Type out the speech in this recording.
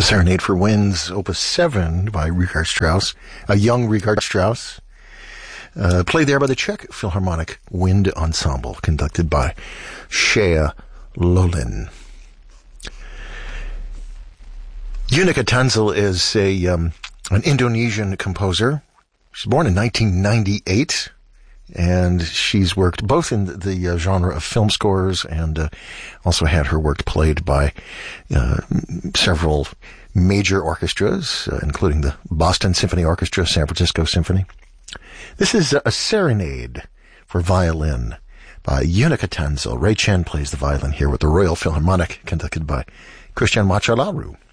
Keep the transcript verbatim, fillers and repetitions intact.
Serenade for Winds, Opus seven by Richard Strauss, a young Richard Strauss, uh, played there by the Czech Philharmonic Wind Ensemble, conducted by Shea Lolin. Yunika Tanzel is a um, an Indonesian composer. She was born in nineteen ninety-eight, and she's worked both in the, the uh, genre of film scores and uh, also had her work played by uh, several major orchestras, uh, including the Boston Symphony Orchestra, San Francisco Symphony. This is a, a serenade for violin by Yunika Tanzel. Ray Chen plays the violin here with the Royal Philharmonic, conducted by Christian Machalaru.